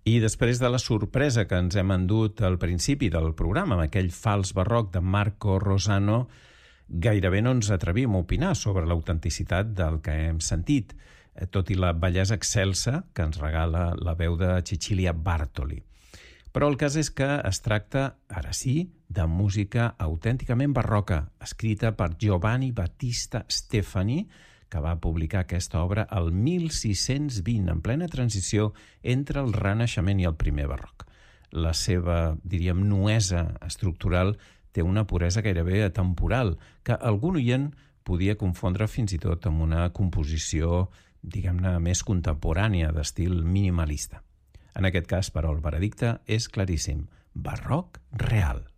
I després de la sorpresa que ens hem endut al principi del programa, amb aquell fals barroc de Marco Rosano, gairebé no ens atrevim a opinar sobre l'autenticitat del que hem sentit, tot i la bellesa excelsa que ens regala la veu de Cecilia Bartoli. Però el cas és que es tracta, ara sí, de música autènticament barroca, escrita per Giovanni Battista Stefani, que va publicar aquesta obra el 1620, en plena transició entre el Renaixement i el primer barroc. La seva, diríem, nuesa estructural té una puresa gairebé atemporal, que algun oient podia confondre fins i tot amb una composició, diguem-ne, més contemporània, d'estil minimalista. En aquest cas, però, el veredicte és claríssim: barroc real.